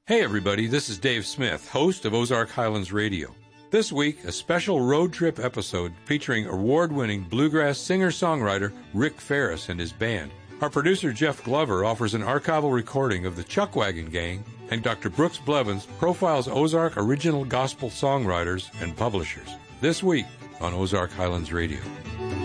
Hey everybody, this is Dave Smith, host of Ozark Highlands Radio. This week, a special road trip episode featuring award-winning bluegrass singer-songwriter Rick Ferris and his band. Our producer Jeff Glover offers an archival recording of the Chuckwagon Gang, and Dr. Brooks Blevins profiles Ozark original gospel songwriters and publishers. This week on Ozark Highlands Radio.